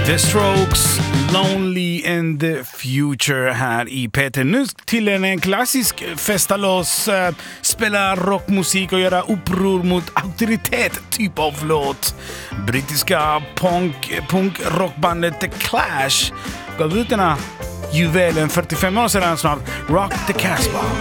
The Strokes, Lonely in the Future här i Peter. Nu till en klassisk festalås, spela rockmusik och göra uppror mot auktoritet typ av låt. Brittiska punk-rockbandet The Clash gav ut denna juvelen 45 år sedan snart, Rock the Casbah.